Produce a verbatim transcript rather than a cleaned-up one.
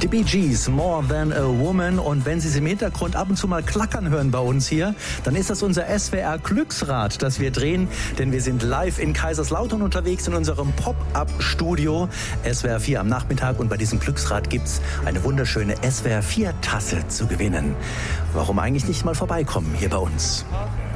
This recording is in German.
Die Bee Gees, More Than a Woman. Und wenn Sie es im Hintergrund ab und zu mal klackern hören bei uns hier, dann ist das unser S W R Glücksrad, das wir drehen, denn wir sind live in Kaiserslautern unterwegs in unserem Pop-Up-Studio S W R vier am Nachmittag, und bei diesem Glücksrad gibt's eine wunderschöne S W R vier Tasse zu gewinnen. Warum eigentlich nicht mal vorbeikommen hier bei uns?